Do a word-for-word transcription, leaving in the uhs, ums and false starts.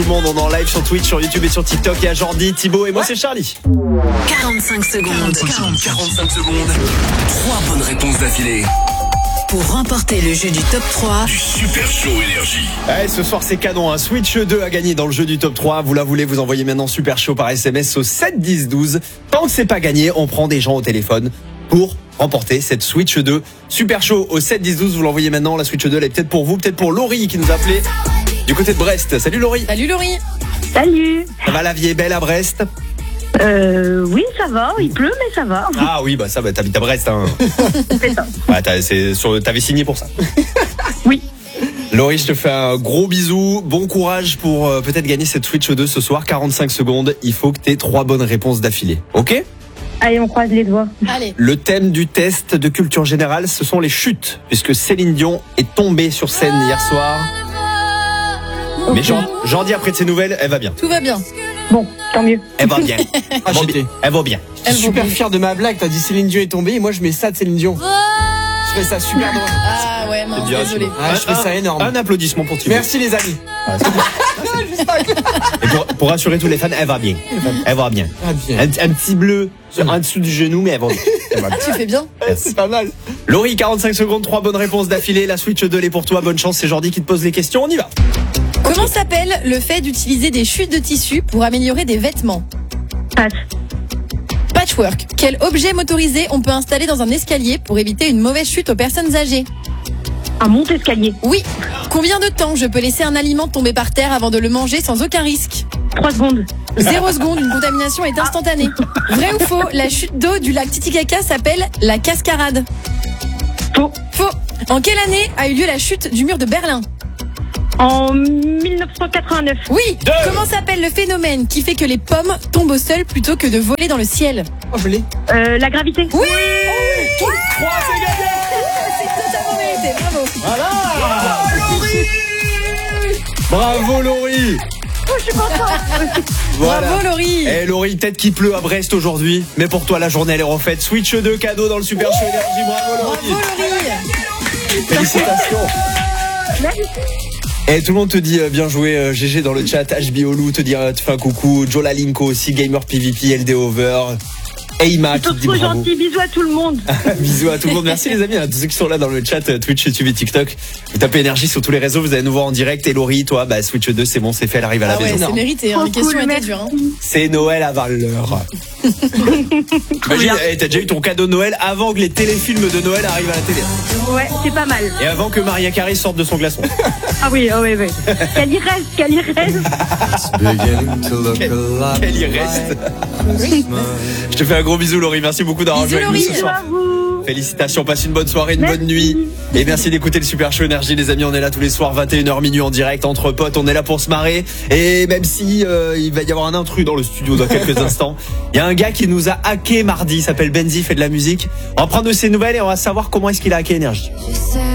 Tout le monde, on est en live sur Twitch, sur YouTube et sur TikTok. Il y a Jordi, Thibaut et moi, ouais. C'est Charlie. quarante-cinq secondes. quarante-cinq secondes. Trois bonnes réponses d'affilée. Pour remporter le jeu du top trois du Super Show Énergie. Allez, ce soir c'est canon, un Switch deux à gagner dans le jeu du top trois. Vous la voulez, vous envoyez maintenant Super Show par S M S au sept dix douze. Tant que c'est pas gagné, on prend des gens au téléphone pour remporter cette Switch deux. Super Show au sept dix douze, vous l'envoyez maintenant. La Switch deux, elle est peut-être pour vous, peut-être pour Laurie qui nous a appelé du côté de Brest. Salut Laurie. Salut Laurie. Salut. Ça va, la vie est belle à Brest? Euh, oui, ça va, il pleut, mais ça va. Ah oui, bah ça, bah, t'habites à Brest, hein. C'est ça. Ouais, t'as, c'est sur, t'avais signé pour ça. Oui. Laurie, je te fais un gros bisou. Bon courage pour euh, peut-être gagner cette Switch deux ce soir. quarante-cinq secondes. Il faut que t'aies trois bonnes réponses d'affilée. Ok? Allez, on croise les doigts. Allez. Le thème du test de culture générale, ce sont les chutes, puisque Céline Dion est tombée sur scène hier soir. Okay. Mais j'en, j'en dis après de ces nouvelles, elle va bien. Tout va bien. Bon, tant mieux. Elle va bien. Ah, Bon, j'étais elle va bien. Elle super va bien. fier de ma blague. T'as dit Céline Dion est tombée et moi je mets ça de Céline Dion. Je fais ça super drôle. Ah ouais, non, bien, désolé. Thibaut. Ah, je fais ça énorme. Un applaudissement pour Thibaut. Merci les amis. Et pour, pour rassurer tous les fans, elle va bien. Elle va bien. Ah, bien. Un, un petit bleu sur, en dessous du genou, mais elle va bien. Elle va bien. Tu fais bien. C'est pas mal. Laurie, quarante-cinq secondes, trois bonnes réponses d'affilée. La Switch deux, elle est pour toi. Bonne chance, c'est Jordi qui te pose les questions. On y va. Comment s'appelle le fait d'utiliser des chutes de tissu pour améliorer des vêtements? Passe. Patchwork. Quel objet motorisé on peut installer dans un escalier pour éviter une mauvaise chute aux personnes âgées? Un monte-escalier. Oui. Combien de temps je peux laisser un aliment tomber par terre avant de le manger sans aucun risque? Trois secondes. Zéro seconde, une contamination est instantanée. Vrai ou faux, la chute d'eau du lac Titicaca s'appelle la cascarade? Faux. Faux. En quelle année a eu lieu la chute du mur de Berlin? En mille neuf cent quatre-vingt-neuf. Oui. Deux. Comment s'appelle le phénomène qui fait que les pommes tombent au sol plutôt que de voler dans le ciel? Oh, je l'ai. Euh, la gravité. Oui. trois, c'est gagné. C'est totalement mérité, bravo. Voilà. Bravo Laurie. Oh, je suis contente. Voilà. Bravo Laurie. Eh Laurie, peut-être qu'il pleut à Brest aujourd'hui, mais pour toi la journée elle est refaite. Switch deux cadeau dans le Super Show Énergie. Bravo Laurie. Bravo Laurie. Félicitations. Merci. Et tout le monde te dit euh, bien joué, euh, G G dans le chat, H B Olu te dit euh, te fait un coucou, Jola Linko aussi, Gamer P V P, L D Over, Eima Ils qui sont te dit trop bravo. gentils. Bisous à tout le monde. Bisous à tout le monde, merci les amis, à tous ceux qui sont là dans le chat, euh, Twitch, YouTube et TikTok. Vous tapez énergie sur tous les réseaux, vous allez nous voir en direct. Et Laurie, toi, bah Switch deux, c'est bon, c'est fait, elle arrive à la Ah ouais, maison. c'est mérité, hein. Trop Les questions cool, étaient merci. dures. Hein. C'est Noël à Valeur. Imagine, eh, t'as déjà eu ton cadeau de Noël avant que les téléfilms de Noël arrivent à la télé. Ouais, c'est pas mal. Et avant que Maria Carey sorte de son glaçon. Ah oui, oh, oui, oui. Qu'elle y reste, qu'elle y reste. Qu'elle y reste. Je te fais un gros bisou Laurie, merci beaucoup d'avoir Bisous, joué avec nous ce Laurie. soir. À vous. Félicitations, passe une bonne soirée, une Merci. bonne nuit. Et merci d'écouter le Super Show Énergie les amis, on est là tous les soirs vingt et une heures minuit en direct entre potes, on est là pour se marrer. Et même si euh, il va y avoir un intrus dans le studio dans quelques instants, il y a un gars qui nous a hacké mardi, il s'appelle Benzi, fait de la musique. On va prendre de ses nouvelles et on va savoir comment est-ce qu'il a hacké Énergie.